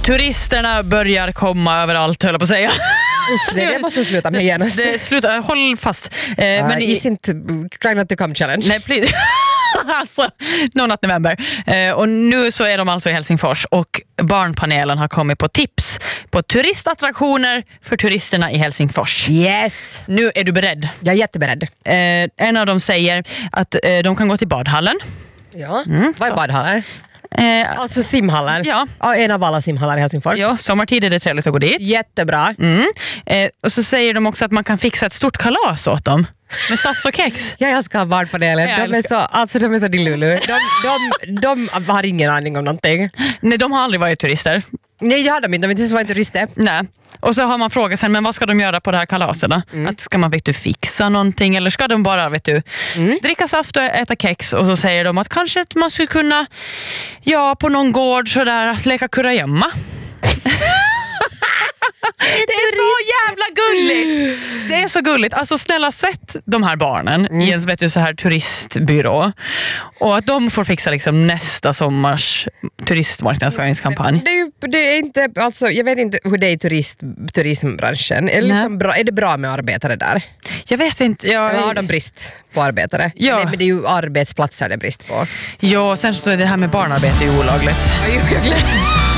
Turisterna börjar komma överallt, höll jag på att säga. Usch, det måste sluta med genast. Håll fast. Men try not to come challenge. Nej, please. Alltså, något november. Och nu så är de alltså i Helsingfors och barnpanelen har kommit på tips på turistattraktioner för turisterna i Helsingfors. Yes. Nu är du beredd? Jag är jätteberedd. En av dem säger att de kan gå till badhallen. Ja, vad är badhallen? Alltså simhallen. Ja. En av alla simhallar i Helsingfors. Ja, sommartid är det trevligt att gå dit. Jättebra. Och så säger de också att man kan fixa ett stort kalas åt dem. Med saft och kex. Jag älskar barnpanelen. De är så dillulu. De har ingen aning om någonting. Nej, de har aldrig varit turister. Nej, jag har de inte så varit turister. Nej. Och så har man frågat sig, men vad ska de göra på det här kalaset då? Att ska man fixa någonting eller ska de bara dricka saft och äta kex? Och så säger de att kanske att man skulle kunna på någon gård sådär att leka kurragömma. Det är så jävla gulligt. Det är så gulligt. Alltså snälla, sätt de här barnen i en så här turistbyrå och att de får fixa liksom nästa sommars turistmarknadsföringskampanj. Det är inte, alltså, jag vet inte hur det är i turismbranschen. Är det bra med arbetare där? Jag vet inte. Eller har de brist på arbetare? Ja. Nej, men det är ju arbetsplatser det är brist på. Ja, sen så är det här med barnarbete ju olagligt. Jag glömde.